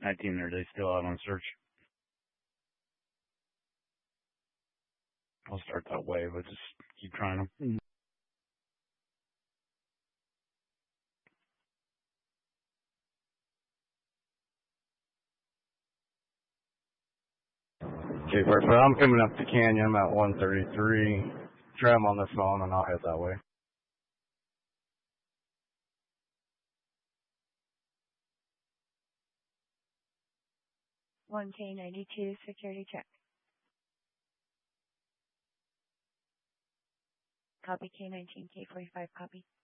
19, are they still out on search? I'll start that way, but just keep trying them. Okay, perfect. I'm coming up the canyon. I'm at 133. Try them on the phone, and I'll head that way. 1K92, security check. Copy K19, K45, copy.